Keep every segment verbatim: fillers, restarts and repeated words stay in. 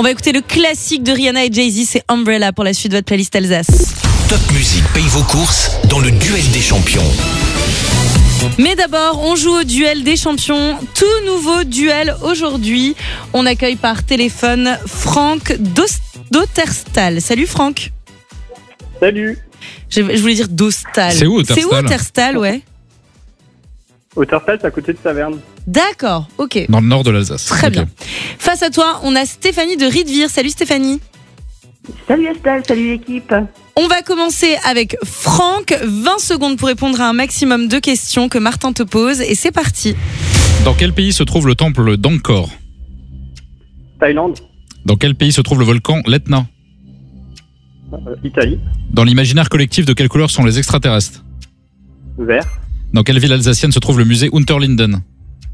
On va écouter le classique de Rihanna et Jay-Z, c'est Umbrella pour la suite de votre playlist Alsace. Top Music paye vos courses dans le duel des champions. Mais d'abord, on joue au duel des champions. Tout nouveau duel aujourd'hui. On accueille par téléphone Franck d'Otterstal. Salut Franck. Salut. Je, je voulais dire d'Ostal. C'est où Otterstal ? C'est où Otterstal, ouais. Otterstal, c'est à côté de Saverne. D'accord, ok. Dans le nord de l'Alsace. Très okay. bien. Face à toi, on a Stéphanie de Riedvire. Salut Stéphanie. Salut Estelle, salut l'équipe. On va commencer avec Franck. vingt secondes pour répondre à un maximum de questions que Martin te pose. Et c'est parti. Dans quel pays se trouve le temple d'Angkor ? Thaïlande. Dans quel pays se trouve le volcan l'Etna ? Euh, Italie. Dans l'imaginaire collectif, de quelle couleur sont les extraterrestres ? Vert. Dans quelle ville alsacienne se trouve le musée Unterlinden ?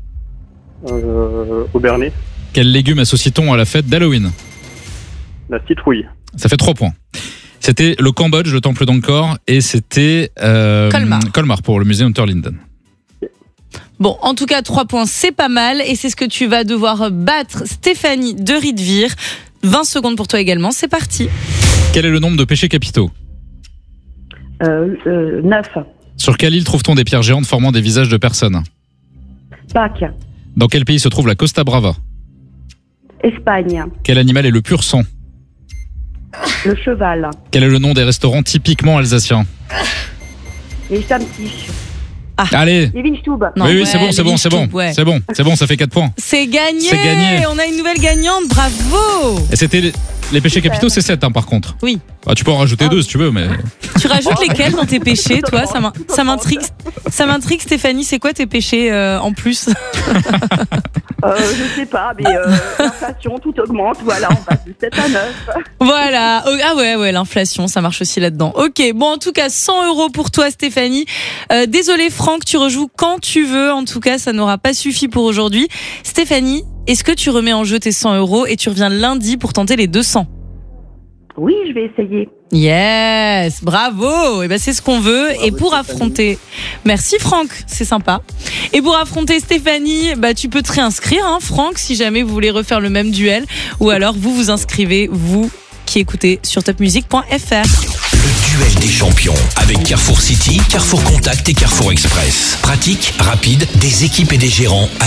Euh, Aubernais. Quel légume associe-t-on à la fête d'Halloween ? La citrouille. Ça fait trois points. C'était le Cambodge, le temple d'Angkor, et c'était euh, Colmar. Colmar pour le musée Unterlinden. Bon, en tout cas, trois points, c'est pas mal. Et c'est ce que tu vas devoir battre Stéphanie de Riedvire. vingt secondes pour toi également, c'est parti. Quel est le nombre de péchés capitaux ? Euh, euh, neuf. Sur quelle île trouve-t-on des pierres géantes formant des visages de personnes ? Pâques. Dans quel pays se trouve la Costa Brava ? Espagne. Quel animal est le pur sang ? Le cheval. Quel est le nom des restaurants typiquement alsaciens ? Les Stammtisch. Allez. Les Weinstube. Non, oui, oui, ouais, c'est bon, c'est bon, c'est bon. Weinstube, ouais. C'est bon, c'est bon, ça fait quatre points. C'est gagné. C'est gagné. On a une nouvelle gagnante, bravo. Et c'était les, les péchés capitaux, c'est sept hein, par contre. Oui. Bah, tu peux en rajouter Ah. deux si tu veux, mais. Tu rajoutes lesquels dans tes péchés, toi ? Ça m'in- ça m'intrigue, ça m'intrigue, Stéphanie. C'est quoi tes péchés euh, en plus ? Euh, je sais pas, mais euh, l'inflation, tout augmente. Voilà, on passe de sept à neuf. Voilà. Oh, ah ouais, ouais, l'inflation, ça marche aussi là-dedans. Ok, bon, en tout cas, cent euros pour toi, Stéphanie. Euh, désolé, Franck, tu rejoues quand tu veux. En tout cas, ça n'aura pas suffi pour aujourd'hui. Stéphanie, est-ce que tu remets en jeu tes cent euros et tu reviens lundi pour tenter les deux cents ? Oui, je vais essayer. Yes, bravo. Et ben c'est ce qu'on veut. Et pour affronter, merci Franck, c'est sympa. Et pour affronter Stéphanie, bah tu peux te réinscrire, hein, Franck, si jamais vous voulez refaire le même duel, ou alors vous vous inscrivez, vous qui écoutez sur top music point f r. Le duel des champions avec Carrefour City, Carrefour Contact et Carrefour Express. Pratique, rapide, des équipes et des gérants